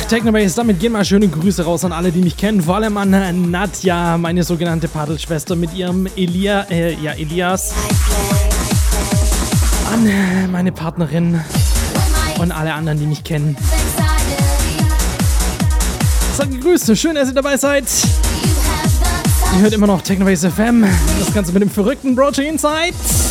Technobase. Damit gehen mal schöne Grüße raus an alle, die mich kennen. Vor allem an Nadja, meine sogenannte Padelschwester mit ihrem Elias. An meine Partnerin und alle anderen, die mich kennen. Seid gegrüßt, schön, dass ihr dabei seid. Ihr hört immer noch Technobase FM. Das Ganze mit dem verrückten Broche Insight.